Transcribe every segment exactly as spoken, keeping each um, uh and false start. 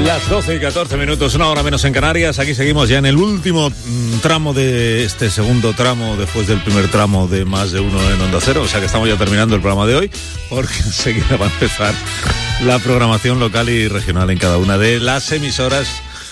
Las doce y catorce minutos, una hora menos en Canarias. Aquí seguimos ya en el último mm, tramo de este segundo tramo, después del primer tramo de Más de Uno en Onda Cero. O sea que estamos ya terminando el programa de hoy, porque enseguida va a empezar la programación local y regional en cada una de las emisoras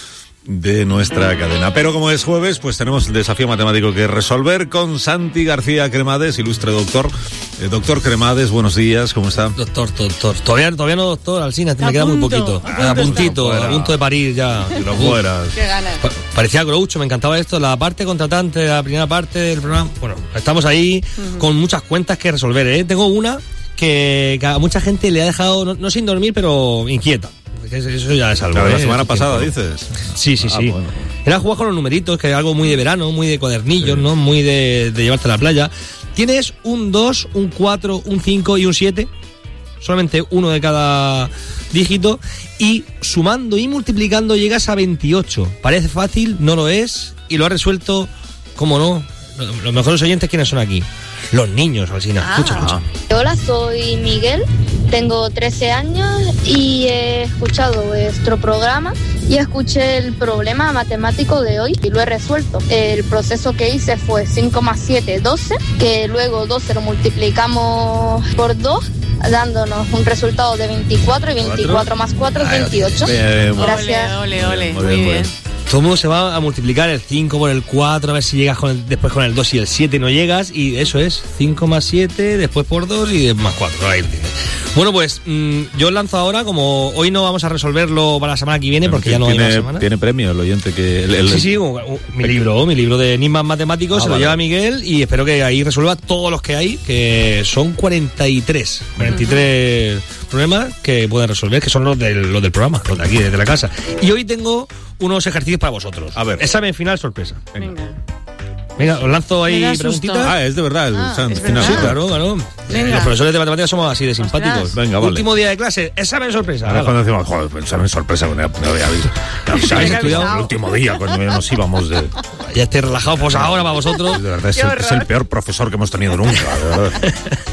de nuestra cadena. Pero como es jueves, pues tenemos el desafío matemático que resolver con Santi García Cremades, ilustre doctor. Eh, doctor Cremades, buenos días, ¿cómo está? Doctor, doctor. Todavía, todavía no, doctor, Alsina, me queda muy poquito. A, a puntito, a punto de parir ya. Si lo fueras. Qué ganas. Pa- parecía Groucho, me encantaba esto, la parte contratante, la primera parte del programa. Bueno, estamos ahí uh-huh. con muchas cuentas que resolver, ¿eh? Tengo una que, que a mucha gente le ha dejado, no, no sin dormir, pero inquieta. Eso ya es algo. Claro, ¿eh? la semana Eso pasada, tiempo. dices. Sí, sí, Ah, sí. bueno. Era jugar con los numeritos, que es algo muy de verano, muy de cuadernillos, Sí. ¿no? Muy de, de llevarte a la playa. Tienes un dos, un cuatro, un cinco y un siete. Solamente uno de cada dígito. Y sumando y multiplicando llegas a veintiocho. Parece fácil, no lo es. Y lo has resuelto, ¿cómo no? Los mejores oyentes, ¿quiénes son aquí? Los niños, Alsina. Ah. Escucha, escucha. Hola, soy Miguel, tengo trece años y he escuchado vuestro programa y escuché el problema matemático de hoy y lo he resuelto. El proceso que hice fue cinco más siete, doce, que luego doce lo multiplicamos por dos, dándonos un resultado de veinticuatro y veinticuatro más cuatro es veintiocho. Bien, bueno. Gracias. Ole, ole, ole. Muy Muy bien, muy bien. bien. Todo el mundo se va a multiplicar el cinco por el cuatro, a ver si llegas con el, después con el dos y el siete no llegas, y eso es cinco más siete, después por dos y más cuatro. Ahí lo tienes. Bueno, pues mmm, yo os lanzo ahora, como hoy no vamos a resolverlo para la semana que viene, porque ya no hay tiene, más semana. Tiene premio el oyente que... El, el, Sí, sí, un- un- mi libro, mi libro de enigmas matemáticos, Ah, se vale. lo lleva Miguel y espero que ahí resuelva todos los que hay, que son cuarenta y tres, cuarenta y tres problemas que pueden resolver, que son los del, los del programa, los de aquí, desde la casa. Y hoy tengo unos ejercicios para vosotros. A ver. Examen final sorpresa. Venga. Venga, os lanzo ahí Me da susto. preguntitas. Ah, es de verdad el Ah, San- es final. verdad. Sí, claro, claro. Venga. Eh, los profesores de matemáticas somos así de simpáticos. Ostras. Venga, vale. Último día de clase, examen sorpresa. Ahora Hala. cuando decimos, joder, pues examen sorpresa, bueno, ya, ya, ya, ya, ¿Habéis ya, estudiado? el último día, cuando ya nos íbamos de... Ya estéis relajados, pues ahora para vosotros. De verdad, es Qué el, horror. es el peor profesor que hemos tenido nunca, de verdad.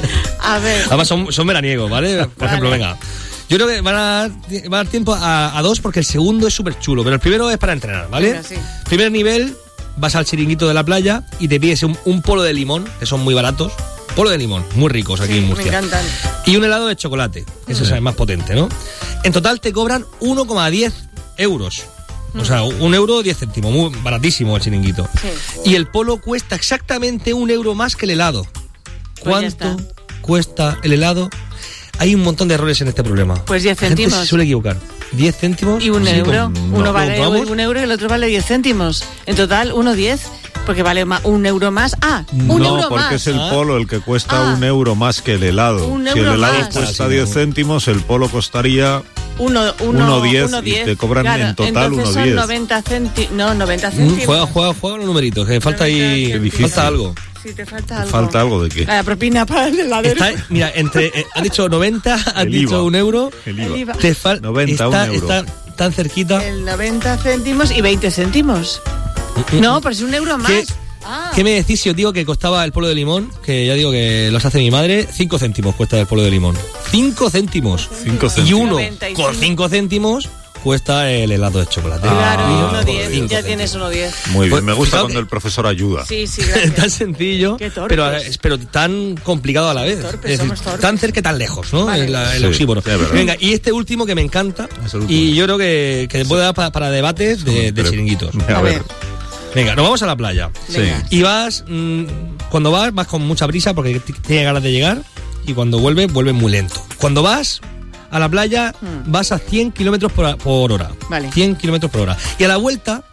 A ver. Además son, son veraniegos, ¿vale? Por ejemplo, Vale. venga. Yo creo que van a dar, va a dar tiempo a, a dos porque el segundo es súper chulo, pero el primero es para entrenar, ¿vale? Venga, sí. Primer nivel, vas al chiringuito de la playa y te pides un, un polo de limón, que son muy baratos. Polo de limón, muy ricos aquí Sí, en me Murcia. encantan. Y un helado de chocolate, que ese es el más potente, ¿no? En total te cobran uno coma diez euros. O sea, un euro diez céntimos, muy baratísimo el chiringuito. Sí. Y el polo cuesta exactamente un euro más que el helado. Pues ya ¿Cuánto está. cuesta el helado? Hay un montón de errores en este problema. Pues diez La gente céntimos. se suele equivocar. diez céntimos. Y un sí, euro. con- Uno no, vale ¿vamos? un euro y el otro vale diez céntimos. En total, uno diez. Porque vale ma- un euro más. Ah, un No, euro porque más. es el Ah. polo el que cuesta Ah. un euro más que el helado. Un Si el euro helado más. cuesta Ah, sí, diez no. céntimos, el polo costaría... Uno, uno, uno diez uno y diez. te cobran Claro, en total entonces uno son diez. noventa céntimos. No, noventa Mm, céntimos. Juega, juega, juega los numeritos, que falta ahí. Qué difícil. Falta algo. Sí, te falta algo. ¿Falta algo de qué? La propina para el heladero. Está, mira, entre. Eh, has dicho noventa, has El dicho IVA. un euro. El El IVA. IVA. Te falta. noventa, está, un euro. está tan cerquita. El noventa céntimos y veinte céntimos. No, pero es un euro más. ¿Qué, Ah. ¿Qué me decís si os digo que costaba el polo de limón? Que ya digo que los hace mi madre. cinco céntimos cuesta el polo de limón. cinco céntimos. Cinco Y céntimos. uno noventa y cinco. con cinco céntimos cuesta el helado de chocolate. Claro, Ah, uno por diez. cinco Ya céntimos. tienes uno diez. Muy bien, Pues, me gusta fijaos cuando que- el profesor ayuda. Sí, sí, tan gracias. sencillo, Qué torpes. pero, pero tan complicado a la vez. Torpes, es decir, somos torpes. tan cerca y tan lejos, ¿no? Vale. El, el Sí, oxímono. sí, es verdad. Venga, y este último que me encanta, Es el último. y yo creo que, que puede dar para, para debates de, de Pero- chiringuitos. A A ver. ver. Venga, nos vamos a la playa. Venga. Y vas, mmm, cuando vas, vas con mucha prisa porque t- tienes ganas de llegar, y cuando vuelves, vuelves muy lento. Cuando vas a la playa, Hmm. vas a cien kilómetros por, a- por hora. Vale. cien kilómetros por hora. Y a la vuelta,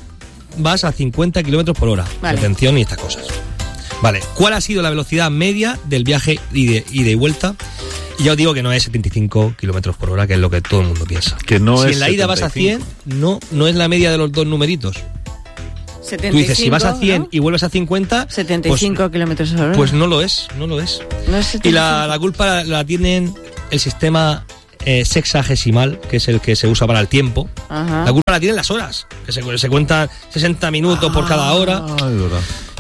vas a cincuenta kilómetros por hora. Vale. Atención y estas cosas. Vale, ¿cuál ha sido la velocidad media del viaje ida y de vuelta? Y ya os digo que no es setenta y cinco kilómetros por hora, que es lo que todo el mundo piensa. Que no si es en la ida vas a setenta y cien, cinco. no, no es la media de los dos numeritos. setenta y cinco, Tú dices, si vas a cien ¿no? y vuelves a cincuenta, setenta y cinco pues, kilómetros por hora. pues no lo es, no lo es. No es setenta Y y la, cinco. la culpa la, la tienen el sistema eh, sexagesimal, que es el que se usa para el tiempo. Ajá. La culpa la tienen las horas, que se, se cuentan sesenta minutos por cada hora. Ah, es verdad.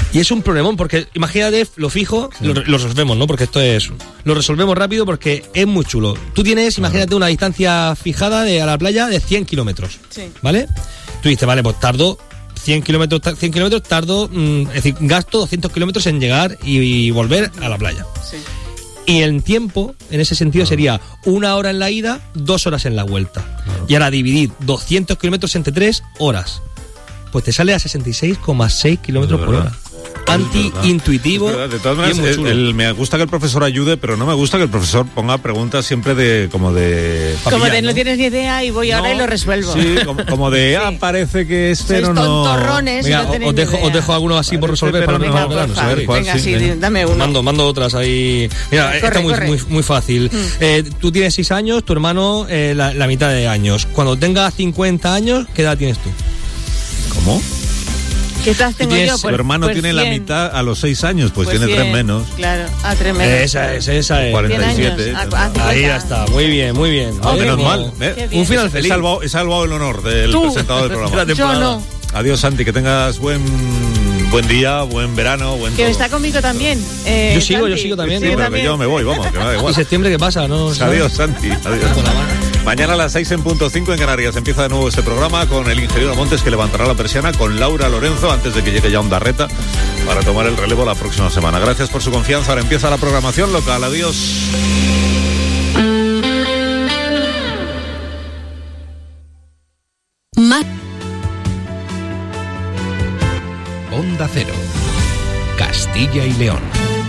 Y es un problemón, porque imagínate, lo fijo, sí. lo, lo resolvemos, ¿no? Porque esto es... Lo resolvemos rápido porque es muy chulo. Tú tienes, imagínate, una distancia fijada de, a la playa de cien kilómetros, sí. ¿vale? Tú dices, vale, pues tardo cien kilómetros, cien kilómetros, tardo, mmm, es decir, gasto doscientos kilómetros en llegar y, y volver a la playa. Sí. Y el tiempo, en ese sentido, claro. sería una hora en la ida, dos horas en la vuelta. Claro. Y ahora dividir doscientos kilómetros entre tres horas. Pues te sale a sesenta y seis coma seis kilómetros por hora. Anti-intuitivo. De todas maneras, el, el, me gusta que el profesor ayude, pero no me gusta que el profesor ponga preguntas siempre de como de papilla, como de no, ¿no? tienes ni idea y voy no, ahora y lo resuelvo. Sí, como, como de ah, sí. parece que es, pero no. Tontorrones. Venga, no os, dejo, os dejo algunos así por resolver para venga, no, no, no saber cuál. Venga, sí, sí, dame uno. Mando, mando otras ahí. Mira, corre, está muy, corre. muy, muy fácil. Mm. Eh, tú tienes seis años, tu hermano eh, la, la mitad de años. Cuando tengas cincuenta años, ¿qué edad tienes tú? ¿Cómo? ¿Qué edad tengo yo? Pues, tu hermano pues tiene cien. La mitad a los seis años, pues, pues tiene cien, tres menos. Claro, a tres menos. Esa es, esa es. cuarenta y siete. A, a Ahí ya está, muy bien, muy bien. Oh, menos mal. ¿eh? Un final feliz. He salvado, he salvado el honor del ¿Tú? presentador del programa. Yo no. Adiós, Santi, que tengas buen buen día, buen verano, buen que todo. Está conmigo también. Eh, yo sigo, Santi. yo sigo también. Sí, ¿no? pero que yo me voy, vamos, que me da igual. ¿Y septiembre qué pasa? No, no adiós, Santi. Adiós. Mañana a las seis en punto cinco en Canarias empieza de nuevo este programa con el ingeniero Montes, que levantará la persiana, con Laura Lorenzo, antes de que llegue ya Ondarreta, para tomar el relevo la próxima semana. Gracias por su confianza. Ahora empieza la programación local. Adiós. Ma- Onda Cero, Castilla y León.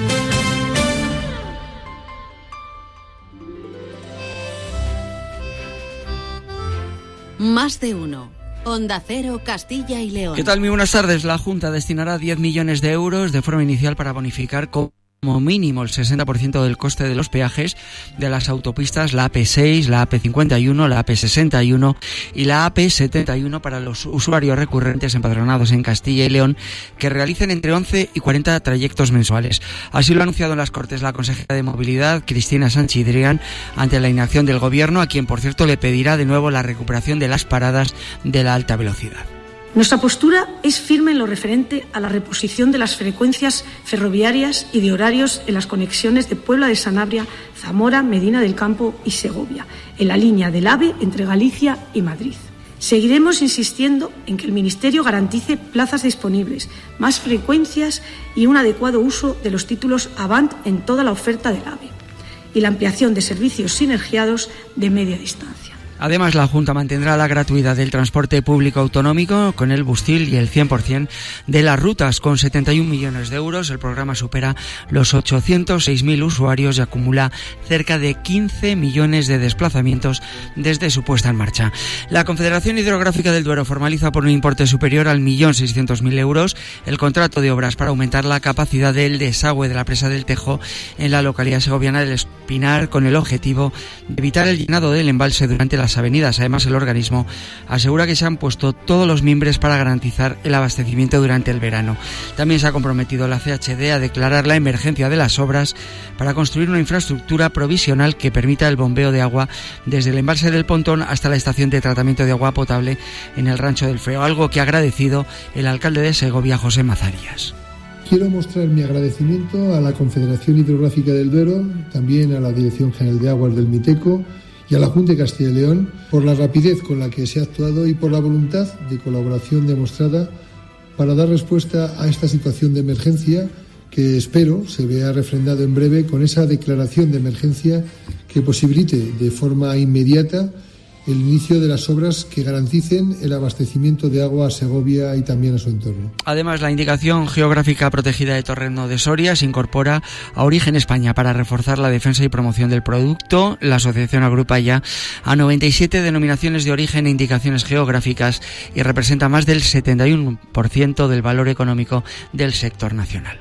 Más de uno. Onda Cero, Castilla y León. ¿Qué tal? Muy buenas tardes. La Junta destinará diez millones de euros de forma inicial para bonificar como mínimo el sesenta por ciento del coste de los peajes de las autopistas, la A P seis, la A P cincuenta y uno, la A P sesenta y uno y la A P setenta y uno para los usuarios recurrentes empadronados en Castilla y León que realicen entre once y cuarenta trayectos mensuales. Así lo ha anunciado en las Cortes la consejera de Movilidad, Cristina Sanchidrián, ante la inacción del Gobierno, a quien, por cierto, le pedirá de nuevo la recuperación de las paradas de la alta velocidad. Nuestra postura es firme en lo referente a la reposición de las frecuencias ferroviarias y de horarios en las conexiones de Puebla de Sanabria, Zamora, Medina del Campo y Segovia, en la línea del AVE entre Galicia y Madrid. Seguiremos insistiendo en que el Ministerio garantice plazas disponibles, más frecuencias y un adecuado uso de los títulos Avant en toda la oferta del AVE y la ampliación de servicios sinergiados de media distancia. Además, la Junta mantendrá la gratuidad del transporte público autonómico con el Bustil y el cien por ciento de las rutas. Con setenta y un millones de euros, el programa supera los ochocientos seis mil usuarios y acumula cerca de quince millones de desplazamientos desde su puesta en marcha. La Confederación Hidrográfica del Duero formaliza por un importe superior al millón seiscientos mil euros el contrato de obras para aumentar la capacidad del desagüe de la presa del Tejo en la localidad segoviana del Espinar, con el objetivo de evitar el llenado del embalse durante la avenidas. Además, el organismo asegura que se han puesto todos los mimbres para garantizar el abastecimiento durante el verano. También se ha comprometido la C H D a declarar la emergencia de las obras para construir una infraestructura provisional que permita el bombeo de agua desde el embalse del Pontón hasta la estación de tratamiento de agua potable en el Rancho del Feo, algo que ha agradecido el alcalde de Segovia, José Mazarías. Quiero mostrar mi agradecimiento a la Confederación Hidrográfica del Duero, también a la Dirección General de Aguas del Miteco y a la Junta de Castilla y León por la rapidez con la que se ha actuado y por la voluntad de colaboración demostrada para dar respuesta a esta situación de emergencia que espero se vea refrendado en breve con esa declaración de emergencia que posibilite de forma inmediata el inicio de las obras que garanticen el abastecimiento de agua a Segovia y también a su entorno. Además, la indicación geográfica protegida de Torreno de Soria se incorpora a Origen España para reforzar la defensa y promoción del producto. La asociación agrupa ya a noventa y siete denominaciones de origen e indicaciones geográficas y representa más del setenta y uno por ciento del valor económico del sector nacional.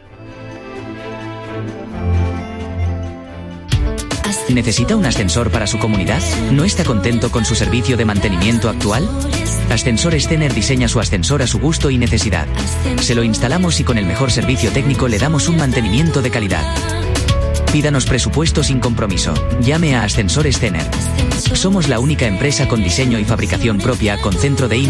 ¿Necesita un ascensor para su comunidad? ¿No está contento con su servicio de mantenimiento actual? Ascensores Tener diseña su ascensor a su gusto y necesidad. Se lo instalamos y con el mejor servicio técnico le damos un mantenimiento de calidad. Pídanos presupuesto sin compromiso. Llame a Ascensores Tener. Somos la única empresa con diseño y fabricación propia con centro de